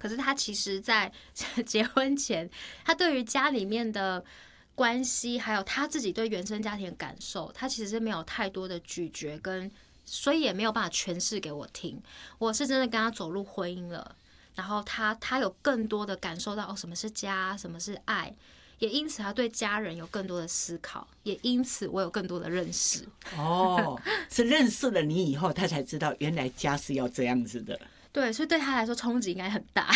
可是他其实在结婚前，他对于家里面的关系，还有他自己对原生家庭的感受，他其实是没有太多的咀嚼所以也没有办法诠释给我听。我是真的跟他走入婚姻了，然后他有更多的感受到什么是家，什么是爱，也因此他对家人有更多的思考，也因此我有更多的认识。 是认识了你以后，他才知道原来家是要这样子的。 对，所以对他来说冲击应该很大。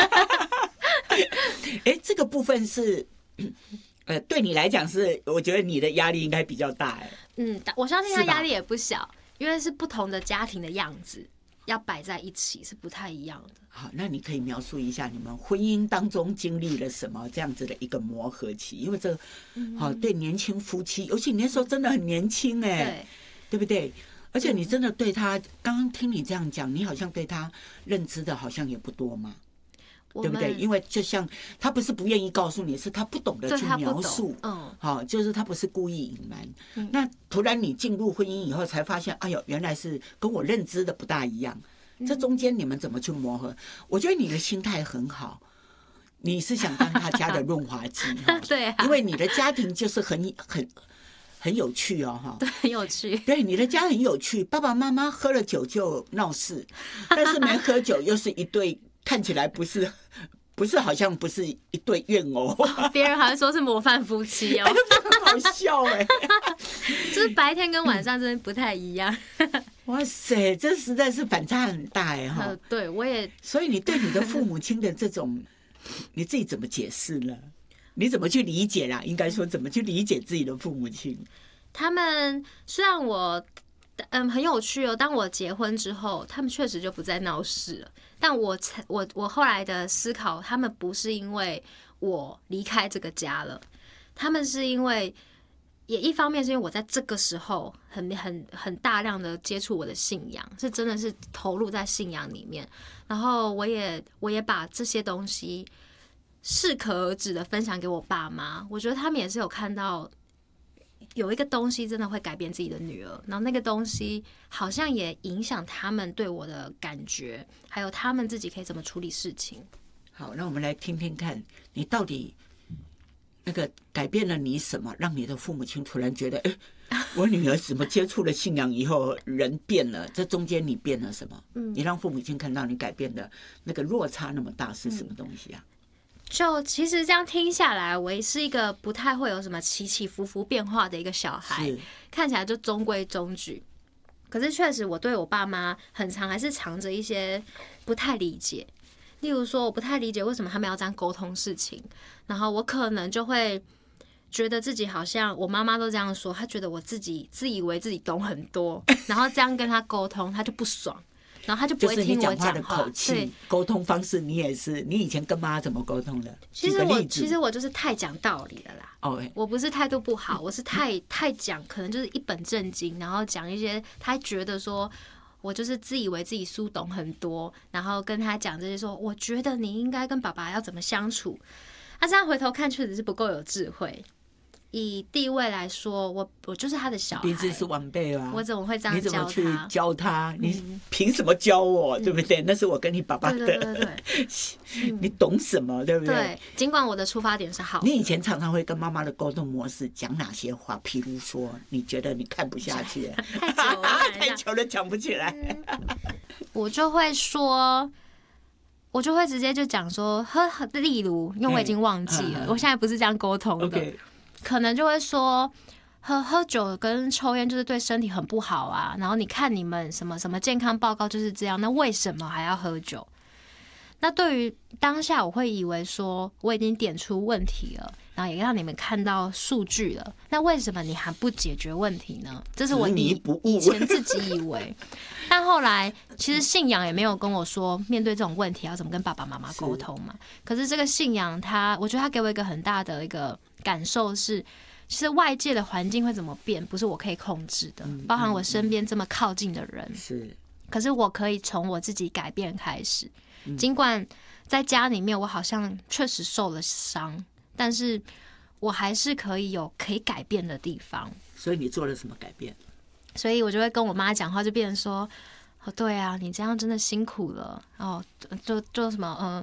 这个部分是。对你来讲是，我觉得你的压力应该比较大。 我相信他压力也不小，因为是不同的家庭的样子，要摆在一起是不太一样的。 好，那你可以描述一下你们婚姻当中经历了什么这样子的一个磨合期？因为这对年轻夫妻，尤其你那时候真的很年轻对不对？而且你真的对他，刚刚听你这样讲，你好像对他认知的好像也不多嘛。对不对？因为就像他不是不愿意告诉你，是他不懂得去描述，就是他不是故意隐瞒。那突然你进入婚姻以后，才发现，哎呦，原来是跟我认知的不大一样。这中间你们怎么去磨合？我觉得你的心态很好，你是想当他家的润滑剂对， 因为你的家庭就是很有趣对，很有趣。 对，你的家很有趣，爸爸妈妈喝了酒就闹事，但是没喝酒又是一对。看起来不是好像不是一对怨偶， 别人还说是模范夫妻哦， 好笑就是白天跟晚上真的不太一样。 哇塞，这实在是反差很大对，我也。 所以你对你的父母亲的这种，你自己怎么解释呢？你怎么去理解啦？应该说怎么去理解自己的父母亲？ 他们虽然很有趣哦。当我结婚之后，他们确实就不再闹事了。但我后来的思考，他们不是因为我离开这个家了，他们是因为，也一方面是因为我在这个时候很大量的接触我的信仰，是真的是投入在信仰里面。然后我也把这些东西适可而止的分享给我爸妈，我觉得他们也是有看到。有一个东西真的会改变自己的女儿，然后那个东西好像也影响他们对我的感觉，还有他们自己可以怎么处理事情。 好，那我们来听听看，你到底那个改变了你什么，让你的父母亲突然觉得，我女儿怎么接触了信仰以后人变了？这中间你变了什么？你让父母亲看到你改变的那个落差那么大是什么东西啊？ 就其实这样听下来，我也是一个不太会有什么起起伏伏变化的一个小孩，看起来就中规中矩。可是确实，我对我爸妈很常还是藏着一些不太理解。例如说，我不太理解为什么他们要这样沟通事情，然后我可能就会觉得自己好像我妈妈都这样说，她觉得我自以为自己懂很多，然后这样跟她沟通，她就不爽。然后他就不会听我讲话。 就是你讲话的口气、沟通方式，你也是。你以前跟妈怎么沟通的？ 其实我就是太讲道理了啦。我不是态度不好，我是太讲，可能就是一本正经，然后讲一些他觉得说我就是自以为自己书懂很多，然后跟他讲这些说，我觉得你应该跟爸爸要怎么相处。这样回头看确实是不够有智慧。以地位来说，我就是他的小孩， 毕竟是晚辈啊， 我怎么会这样教他？ 你怎么去教他？你凭什么教我？对不对？那是我跟你爸爸的， 对， 你懂什么？对不对？ 对，尽管我的出发点是好的。 你以前常常会跟妈妈的沟通模式讲哪些话？譬如说，你觉得你看不下去，太久了讲不起来， 我就会说。我就会直接就讲说，例如，因为我已经忘记了，我现在不是这样沟通的，可能就会说，喝酒跟抽烟就是对身体很不好啊。然后你看你们什么什么健康报告就是这样，那为什么还要喝酒？那对于当下，我会以为说我已经点出问题了，然后也让你们看到数据了，那为什么你还不解决问题呢？这是我以前自己以为。但后来其实信仰也没有跟我说面对这种问题要怎么跟爸爸妈妈沟通嘛。可是这个信仰我觉得他给我一个很大的一个感受是，其实外界的环境会怎么变不是我可以控制的，包含我身边这么靠近的人，可是我可以从我自己改变开始。尽管在家里面我好像确实受了伤，但是我还是可以改变的地方。 所以你做了什么改变？ 所以我就会跟我妈讲话，就变成说，对啊，你这样真的辛苦了就什么